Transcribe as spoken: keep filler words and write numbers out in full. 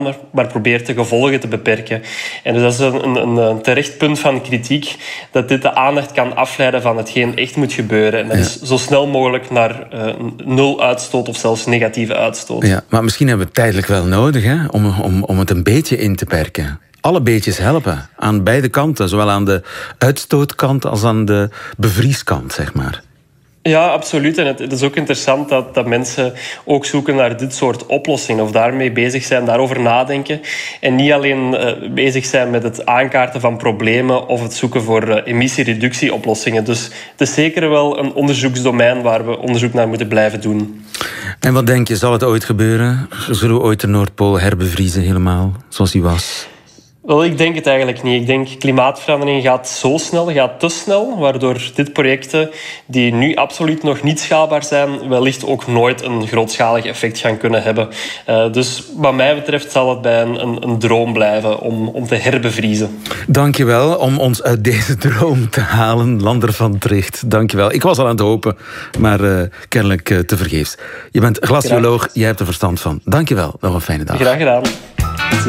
maar probeert de gevolgen te beperken. En dus dat is een, een, een terecht punt van kritiek, dat dit de aandacht kan afleiden van hetgeen echt moet gebeuren. En dat ja. is zo snel mogelijk naar uh, nul uitstoot of zelfs negatieve uitstoot. Ja, maar misschien hebben we het tijdelijk wel nodig, hè, om, om, om het een beetje in te perken. Alle beetjes helpen, aan beide kanten. Zowel aan de uitstootkant als aan de bevrieskant, zeg maar. Ja, absoluut. En het, het is ook interessant dat, dat mensen ook zoeken naar dit soort oplossingen of daarmee bezig zijn, daarover nadenken. En niet alleen uh, bezig zijn met het aankaarten van problemen of het zoeken voor uh, emissiereductieoplossingen. Dus het is zeker wel een onderzoeksdomein waar we onderzoek naar moeten blijven doen. En wat denk je, zal het ooit gebeuren? Zullen we ooit de Noordpool herbevriezen helemaal, zoals die was? Wel, ik denk het eigenlijk niet. Ik denk klimaatverandering gaat zo snel, gaat te snel, waardoor dit projecten, die nu absoluut nog niet schaalbaar zijn, wellicht ook nooit een grootschalig effect gaan kunnen hebben. Uh, dus wat mij betreft zal het bij een, een, een droom blijven om, om te herbevriezen. Dank je wel om ons uit deze droom te halen, Lander van Tricht. Dank je wel. Ik was al aan het hopen, maar uh, kennelijk uh, tevergeefs. Je bent glacioloog, jij hebt er verstand van. Dank je wel. Nog een fijne dag. Graag gedaan.